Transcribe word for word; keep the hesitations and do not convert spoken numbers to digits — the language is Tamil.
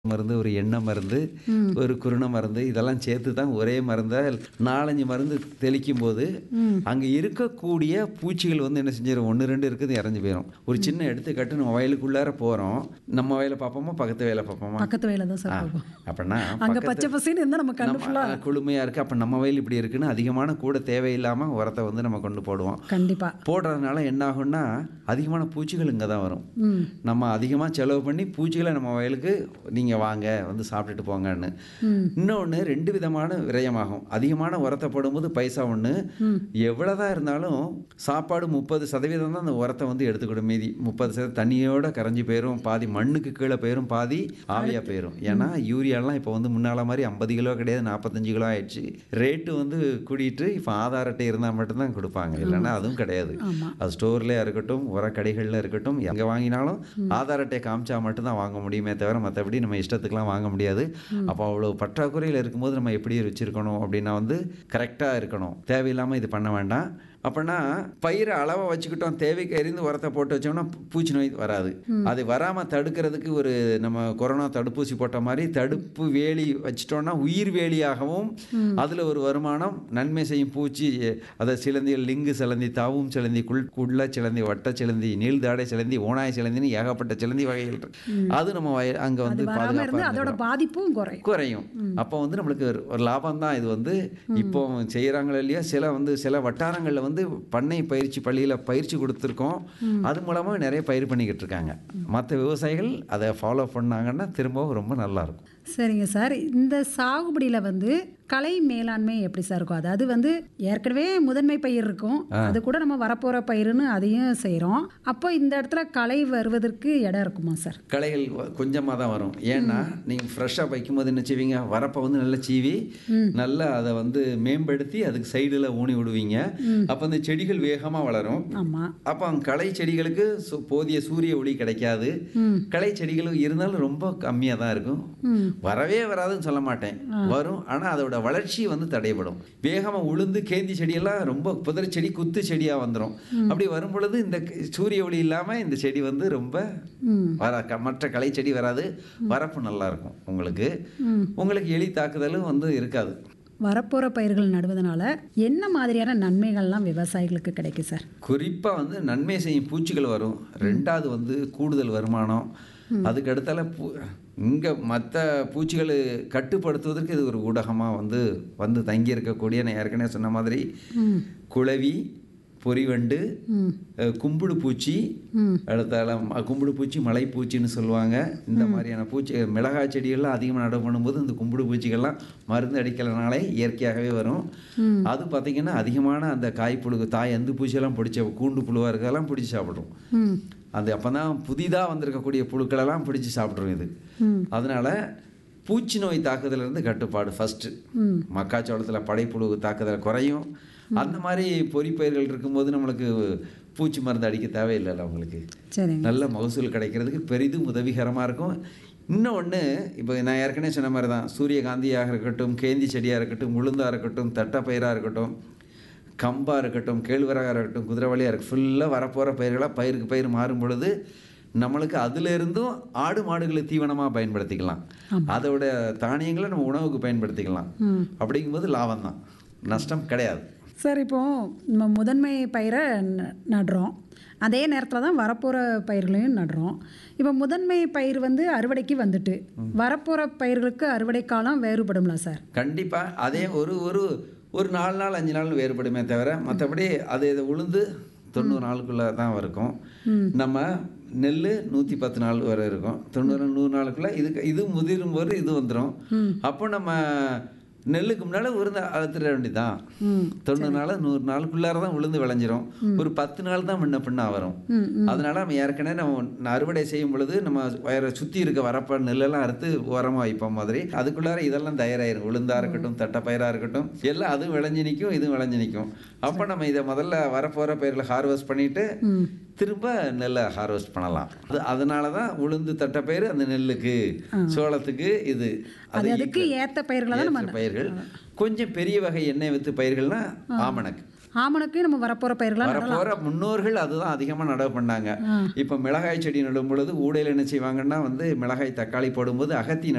மருந்து, ஒரு எண்ணெய் மருந்து, ம். ஒரு குருணை மருந்து இதெல்லாம் சேர்த்து தான் ஒரே மருந்த நான்கு, ஐந்து மருந்து தெளிக்கும்போது, ம். அங்க இருக்கக்கூடிய பூச்சிகள் வந்து என்ன செஞ்சிரும், ஒன்று, ரெண்டு இருக்குது இறஞ்சு போயிரும். ஒரு சின்ன எடுத்துக்காட்டு நம்ம வயலுக்குள்ளார போறோம். நம்ம வயல பார்ப்போமா, பக்கத்து வயல பார்ப்போமா? பக்கத்து வயல்ல தான் சார் ஆ, பார்ப்போம். அப்பன்னா அங்க பக்கத்து பச்சை பசேல்னு இருந்தா நம்ம கண்ணு நம்ம ஃபுல்லா அ, குளுமையா இருக்கு. அப்ப நம்ம வயல் இப்படி இருக்குன்னு அதிகமான கூட தேவையில்லாம உரத்த வந்து நம்ம கொண்டு போடுவோம். கண்டிப்பா. போடுறதுனால என்ன ஆகும்னா, அதிகமான பூச்சிகள் இங்க தான் வரும். ம். நம்ம அதிகமா செலவு பண்ணி பூச்சிகளை நம்ம வயலுக்கு நீங்க வாங்க வந்து சாப்பிட்டுட்டு போங்கன்னு. ம். இன்னொன்று ரெண்டு விதமான விரயமாகும். அதிகமான உரத்தை போடும்போது பைசா ஒன்று, ம். எவ்வளோதான் இருந்தாலும் சாப்பாடு முப்பது சதவீதம் தான் அந்த உரத்தை வந்து எடுத்துக்கிடும். மீதி முப்பது சதவீதம் தண்ணியோட கரைஞ்சி போயிடும், பாதி மண்ணுக்கு கீழே போயிடும், பாதி ஆவியாக போயிடும். ஏன்னா யூரியாலாம் இப்போ வந்து முன்னால மாதிரி ஐம்பது கிலோ கிடையாது, நாற்பத்தஞ்சு கிலோ ஆயிடுச்சு. ரேட்டு வந்து கூடிட்டு இப்போ ஆதார் அட்டை இருந்தால் மட்டும்தான் கொடுப்பாங்க, இல்லைன்னா அதுவும் கிடையாது. ஆமா. அது ஸ்டோர்லேயே இருக்கட்டும், உரக்கடைகளில் இருக்கட்டும், எங்கே வாங்கினாலும் ஆதார் அட்டையை காமிச்சா மட்டும்தான் வாங்க முடியுமே தவிர மற்றபடி நம்ம இஷ்டத்துக்குலாம் வாங்க முடியாது. அப்போ அவ்வளோ பற்றாக்குறையில் இருக்கும்போது நம்ம எப்படி வச்சுருக்கணும் அப்படின்னா வந்து கரெக்டாக இருக்கணும். தேவையில்லாமல் இது பண்ண வேண்டாம். அப்படின்னா பயிரை அளவாக வச்சுக்கிட்டோம், தேவைக்கு எரிந்து உரத்தை போட்டு வச்சோம்னா பூச்சி நோய் வராது. அது வராமல் தடுக்கிறதுக்கு ஒரு நம்ம கொரோனா தடுப்பூசி போட்ட மாதிரி தடுப்பு வேலி வச்சிட்டோம்னா உயிர் வேலியாகவும் அதில் ஒரு வருமானம், நன்மை செய்யும் பூச்சி, அதை சிலந்திகள், லிங்கு சிலந்தி, தாவும் சிலந்தி, குள் குள்ள சிலந்தி, வட்ட சிலந்தி, நீள்தாடை சிலந்தி, ஓனாய் சிலந்தின்னு ஏகப்பட்ட சிலந்தி வகைகள் இருக்கு. அது நம்ம வய அங்கே வந்து அது வராம இருந்து அதோட பாதுகாப்பாக பாதிப்பும் குறையும். குறையும். அப்போ வந்து நம்மளுக்கு ஒரு- ஒரு லாபம் தான் இது வந்து. இப்போ செய்கிறாங்களோ இல்லையா, சில வந்து சில வட்டாரங்களில் வந்து பண்ணை பயிற்சி பள்ளியில் பயிற்சி கொடுத்துருக்கோம். அது மூலமாக நிறைய பயிர் பண்ணிக்கிட்டு இருக்காங்க. மற்ற விவசாயிகள் அதை ஃபாலோ பண்ணாங்கன்னா திரும்பவும் ரொம்ப நல்லா இருக்கும். சரிங்க சார். இந்த சாகுபடியில வந்து கலை மேலாண்மை எப்படி சார் இருக்கும்? அதாவது வந்து ஏற்கனவே முதன்மை பயிர் இருக்கும், அது கூட நம்ம வரப்போற பயிருன்னு அதையும் செய்றோம். அப்போ இந்த இடத்துல களை வருவதற்கு இடம் இருக்குமா சார்? களைகள் கொஞ்சமாக தான் வரும். ஏன்னா நீங்கள் ஃப்ரெஷ்ஷாக வைக்கும்போது என்ன செய்வீங்க, வரப்பை வந்து நல்லா சீவி நல்லா அதை வந்து மேம்படுத்தி அதுக்கு சைடில் ஊனி விடுவீங்க. அப்போ அந்த செடிகள் வேகமாக வளரும். ஆமா. அப்போ அந்த களை செடிகளுக்கு சு- போதிய சூரிய ஒளி கிடைக்காது. ம். களை செடிகளும் இருந்தாலும் ரொம்ப கம்மியாக தான் இருக்கும். ம். வரவே வராதுன்னு சொல்ல மாட்டேன், வரும். ஆனால் அதோட வளர்ச்சி வந்து தடைபடும். வேகமாக உளுந்து கேந்தி செடியெல்லாம் ரொம்ப புதர் செடி, குத்து செடியாக வந்துடும். அப்படி வரும் பொழுது இந்த க- சூரிய ஒளி இல்லாமல் இந்த செடி வந்து ரொம்ப ம். வர க- மற்ற களை செடி வராது. வரப்பு நல்லா இருக்கும் உங்களுக்கு. ம். உங்களுக்கு எலி தாக்குதலும் வந்து இருக்காது. வரப்போற பயிர்கள் நடுவதனால என்ன மாதிரியான நன்மைகள்லாம் விவசாயிகளுக்கு கிடைக்கும் சார்? குறிப்பாக வந்து நன்மை செய்யும் பூச்சிகள் வரும். ரெண்டாவது வந்து கூடுதல் வருமானம். அதுக்கு அடுத்தால பூ இங்கே மற்ற பூச்சிகளை கட்டுப்படுத்துவதற்கு இது ஒரு ஊடகமாக வந்து வந்து தங்கி இருக்கக்கூடிய, நான் ஏற்கனவே சொன்ன மாதிரி ம். குளவி, பொறிவண்டு, ம். அஹ், கும்புடு பூச்சி, ம். அடுத்தால ம- கும்புடு பூச்சி, மலை பூச்சின்னு சொல்லுவாங்க. இந்த மாதிரியான பூச்சி மிளகாய் செடிகள்லாம் அதிகமாக நடவு பண்ணும்போது இந்த கும்புடு பூச்சிகள்லாம் மருந்து அடிக்கலனாலே இயற்கையாகவே வரும். ம். அது பார்த்திங்கன்னா அதிகமான அந்த காய்ப்புழு, தாய் எந்த பூச்சியெல்லாம் பிடிச்ச கூண்டு புழுவாக இருக்கெல்லாம் பிடிச்சி சாப்பிடும். ம். அது அப்போ தான் புதிதாக வந்திருக்கக்கூடிய புழுக்களெல்லாம் பிடிச்சி சாப்பிட்ரும் இது. ம். அதனால் பூச்சி நோய் தாக்குதலிருந்து கட்டுப்பாடு ஃபஸ்ட்டு. ம். மக்காச்சோளத்தில் படைப்புழு தாக்குதல் குறையும். அந்த மாதிரி பொறிப்பயிர்கள் இருக்கும்போது நம்மளுக்கு பூச்சி மருந்து அடிக்க தேவையில்லைல்ல அவங்களுக்கு. சரிங்க. நல்ல மகசூல் கிடைக்கிறதுக்கு பெரிதும் உதவிகரமாக இருக்கும். இன்னொன்று, இப்போ நான் ஏற்கனவே சொன்ன மாதிரி தான், சூரியகாந்தியாக இருக்கட்டும், கேந்தி செடியாக இருக்கட்டும், உளுந்தாக இருக்கட்டும், தட்டைப்பயிராக இருக்கட்டும், கம்பாக இருக்கட்டும், கேழ்வரகாக இருக்கட்டும், குதிரைவாளியாக இருக்கும், ஃபுல்லாக வரப்போகிற பயிர்களாக பயிருக்கு பயிர் மாறும் பொழுது நம்மளுக்கு அதிலிருந்தும் ஆடு மாடுகளை தீவனமாக பயன்படுத்திக்கலாம். அதோட தானியங்களை நம்ம உணவுக்கு பயன்படுத்திக்கலாம். ம். அப்படிங்கும்போது லாபம் தான், நஷ்டம் கிடையாது. சார், இப்போ நம்ம முதன்மை பயிரை ந- நடுறோம், அதே நேரத்தில் தான் வரப்போகிற பயிர்களையும் நடுறோம். இப்போ முதன்மை பயிர் வந்து அறுவடைக்கு வந்துட்டு வரப்போகிற பயிர்களுக்கு அறுவடை காலம் வேறுபடும்ல சார்? கண்டிப்பாக அதே ஒரு ஒரு ஒரு நாலு நாள் அஞ்சு நாள் வேறுபடுமே தவிர மற்றபடி அது இதை உளுந்து தொண்ணூறு நாளுக்குள்ளே தான் இருக்கும். நம்ம நெல் நூற்றி பத்து நாள் வரை இருக்கும். தொண்ணூறு நூறு நாளுக்குள்ளே இதுக்கு இது முதிரும் போது இது வந்துடும். அப்போ நம்ம நெல்லுக்கு முன்னால் உளுந்து அழுத்திட வேண்டியதான். ம். தொண்ணூறு நாள் நூறு நாளுக்குள்ளார தான் உளுந்து விளைஞ்சிரும். ஒரு பத்து நாள் தான் முன்ன பின்னா வரும். ம். ம். அதனால நம்ம ஏற்கனவே நம்ம அறுவடை செய்யும் பொழுது நம்ம வயரை சுற்றி இருக்க வரப்ப நெல்லெல்லாம் அறுத்து உரமாக வைப்போம் மாதிரி அதுக்குள்ளார இதெல்லாம் தயாராகிடும். உளுந்தா இருக்கட்டும், தட்டைப்பயிராக இருக்கட்டும், எல்லாம் அதுவும் விளைஞ்சு நிற்கும், இதுவும் விளைஞ்சு நிற்கும். அப்போ நம்ம இதை முதல்ல வரப்போகிற பயிர்களை ஹார்வெஸ்ட் பண்ணிட்டு ம். திரும்ப நெல்லை ஹார்வெஸ்ட் பண்ணலாம். அது அதனால தான் உளுந்து தட்டைப்பயிர் அந்த நெல்லுக்கு, சோளத்துக்கு இது அது அதுக்கு ஏற்ற பயிர்களை தான் நம்ம ஏற்ற பயிர்கள். கொஞ்சம் பெரிய வகை எண்ணெய் வித்து பயிர்கள்னா ஆமணக்கு, ஆமணக்கு நம்ம வரப்போகிற பயிர்களாக நடலாம். வரப்போகிற முன்னோர்கள் அதுதான் அதிகமாக நடவு பண்ணாங்க. ஆ. இப்போ மிளகாய் செடி நடும் பொழுது ஊடையில் என்ன செய்வாங்கன்னா வந்து மிளகாய் தக்காளி போடும்போது அகத்தி